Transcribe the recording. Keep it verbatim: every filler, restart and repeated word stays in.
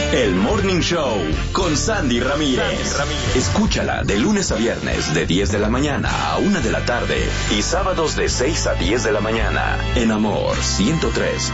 El Morning Show con Sandy Ramírez. Sandy Ramírez. Escúchala de lunes a viernes de diez de la mañana a una de la tarde y sábados de seis a diez de la mañana en Amor ciento tres